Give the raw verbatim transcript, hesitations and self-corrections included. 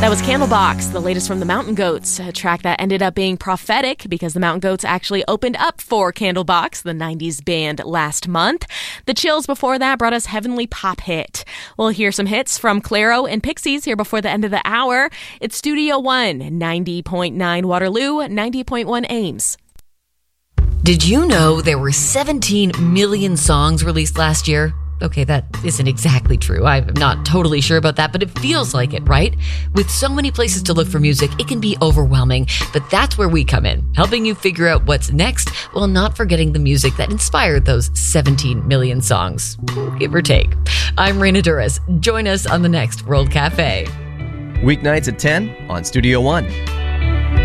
That was Candlebox, the latest from the Mountain Goats, a track that ended up being prophetic because the Mountain Goats actually opened up for Candlebox, the nineties band, last month. The Chills before that brought us Heavenly Pop Hit. We'll hear some hits from Clairo and Pixies here before the end of the hour. It's Studio One, ninety point nine Waterloo, ninety point one Ames. Did you know there were seventeen million songs released last year? Okay, that isn't exactly true. I'm not totally sure about that, but it feels like it, right? With so many places to look for music, it can be overwhelming, but that's where we come in, helping you figure out what's next while not forgetting the music that inspired those seventeen million songs, give or take. I'm Raina Douris. Join us on the next World Cafe. Weeknights at ten on Studio One.